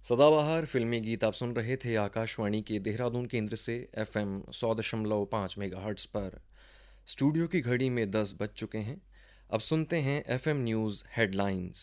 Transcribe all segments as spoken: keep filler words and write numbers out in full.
सदाबहार फिल्मी गीत आप सुन रहे थे आकाशवाणी के देहरादून केंद्र से एफ एम सौ दशमलव पाँच मेगा हर्ट्स पर। स्टूडियो की घड़ी में दस बज चुके हैं। अब सुनते हैं एफ एम न्यूज़ हेडलाइंस।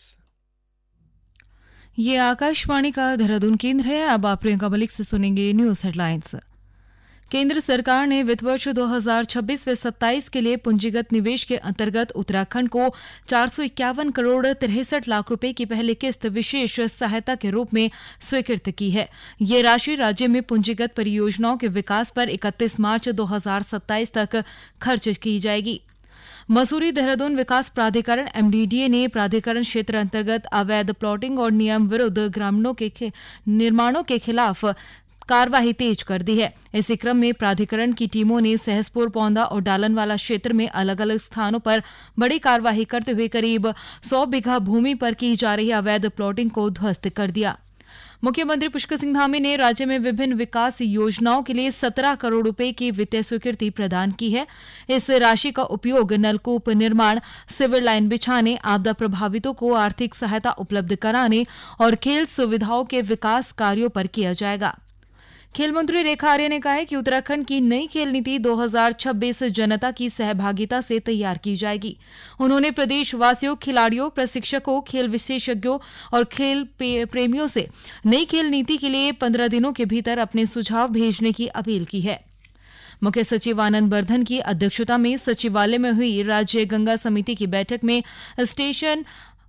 ये आकाशवाणी का देहरादून केंद्र है। अब आप प्रियंका मलिक से सुनेंगे न्यूज हेडलाइंस। केंद्र सरकार ने वित्त वर्ष दो हज़ार छब्बीस व सत्ताईस के लिए पूंजीगत निवेश के अंतर्गत उत्तराखंड को चार सौ इक्यावन करोड़ तिरसठ लाख रुपए की पहली किस्त विशेष सहायता के रूप में स्वीकृत की है। ये राशि राज्य में पूंजीगत परियोजनाओं के विकास पर इकतीस मार्च दो हज़ार सत्ताईस तक खर्च की जाएगी। मसूरी देहरादून विकास प्राधिकरण एमडीडीए ने प्राधिकरण क्षेत्र अंतर्गत अवैध प्लॉटिंग और नियम विरुद्ध ग्रामीणों के निर्माणों के खिलाफ कार्यवाही तेज कर दी है। इसी क्रम में प्राधिकरण की टीमों ने सहसपुर, पौंदा और डालनवाला क्षेत्र में अलग अलग स्थानों पर बड़ी कार्यवाही करते हुए करीब सौ बीघा भूमि पर की जा रही अवैध प्लॉटिंग को ध्वस्त कर दिया। मुख्यमंत्री पुष्कर सिंह धामी ने राज्य में विभिन्न विकास योजनाओं के लिए सत्रह करोड़ रुपए की वित्तीय स्वीकृति प्रदान की है। इस राशि का उपयोग नलकूप निर्माण, सिविल लाइन बिछाने, आपदा प्रभावितों को आर्थिक सहायता उपलब्ध कराने और खेल सुविधाओं के विकास कार्यों पर किया जाएगा। खेल मंत्री रेखा आर्य ने कहा है कि उत्तराखंड की नई खेल नीति दो हज़ार छब्बीस जनता की सहभागिता से तैयार की जाएगी। उन्होंने प्रदेशवासियों, खिलाड़ियों, प्रशिक्षकों, खेल विशेषज्ञों और खेल प्रेमियों से नई खेल नीति के लिए पंद्रह दिनों के भीतर अपने सुझाव भेजने की अपील की है। मुख्य सचिव आनंद वर्धन की अध्यक्षता में सचिवालय में हुई राज्य गंगा समिति की बैठक में station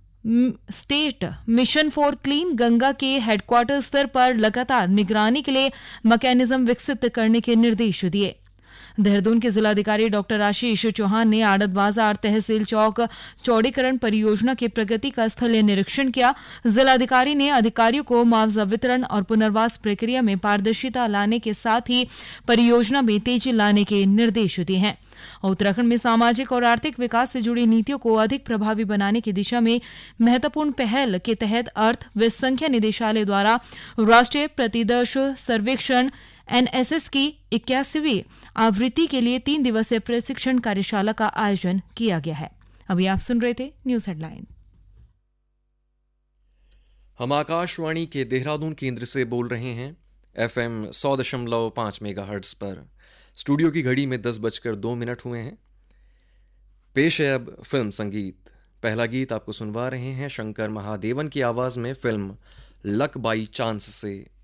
state mission for clean Ganga के हेडक्वार्टर स्तर पर लगातार निगरानी के लिए मैकेनिज्म विकसित करने के निर्देश दिए। देहरादून के जिलाधिकारी डॉक्टर आशीष चौहान ने आड़त बाजार तहसील चौक चौड़ीकरण परियोजना की प्रगति का स्थलीय निरीक्षण किया। जिलाधिकारी ने अधिकारियों को मुआवजा वितरण और पुनर्वास प्रक्रिया में पारदर्शिता लाने के साथ ही परियोजना में तेजी लाने के निर्देश दिए हैं। उत्तराखंड में सामाजिक और आर्थिक विकास से जुड़ी नीतियों को अधिक प्रभावी बनाने की दिशा में महत्वपूर्ण पहल के तहत अर्थ व संख्या निदेशालय द्वारा राष्ट्रीय प्रतिदर्श सर्वेक्षण एनएसएस की इक्यासीवीं आवृत्ति के लिए तीन दिवसीय प्रशिक्षण कार्यशाला का आयोजन किया गया है। अभी आप सुन रहे थे न्यूज हेडलाइन। हम आकाशवाणी के देहरादून केंद्र से बोल रहे हैं एफ एम सौ दशमलव पाँच मेगा हर्ट्स पर। स्टूडियो की घड़ी में दस बजकर दो मिनट हुए हैं। पेश है अब फिल्म संगीत। पहला गीत आपको सुनवा रहे हैं शंकर महादेवन की आवाज में फिल्म लक बाई चांस से।